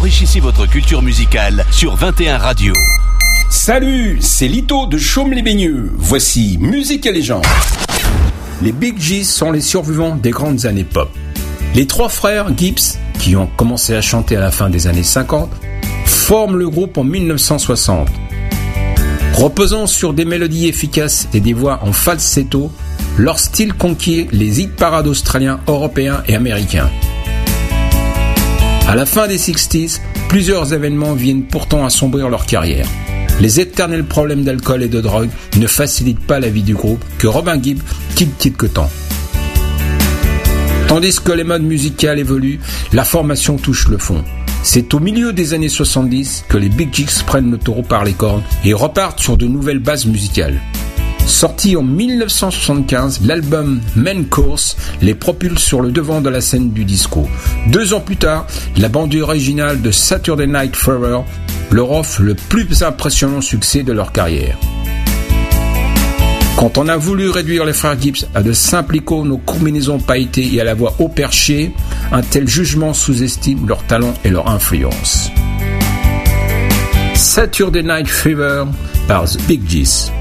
Enrichissez votre culture musicale sur 21 Radio. Salut, c'est Lito de Chaumes-les-Baigneux. Voici Musique et Légende. Les Bee Gees sont les survivants des grandes années pop. Les trois frères Gibbs, qui ont commencé à chanter à la fin des années 50, forment le groupe en 1960. Reposant sur des mélodies efficaces et des voix en falsetto, leur style conquiert les hit-parades australiens, européens et américains. À la fin des 60s, plusieurs événements viennent pourtant assombrir leur carrière. Les éternels problèmes d'alcool et de drogue ne facilitent pas la vie du groupe que Robin Gibb quitte quelque temps. Tandis que les modes musicales évoluent, la formation touche le fond. C'est au milieu des années 70 que les Bee Gees prennent le taureau par les cornes et repartent sur de nouvelles bases musicales. Sorti en 1975, l'album Main Course les propulse sur le devant de la scène du disco. 2 ans plus tard, la bande originale de Saturday Night Fever leur offre le plus impressionnant succès de leur carrière. Quand on a voulu réduire les frères Gibbs à de simples icônes aux combinaisons pailletées et à la voix haut perchée, un tel jugement sous-estime leur talent et leur influence. Saturday Night Fever par The Bee Gees.